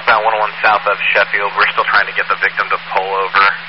northbound 101 south of Sheffield. We're still trying to get the victim to pull over.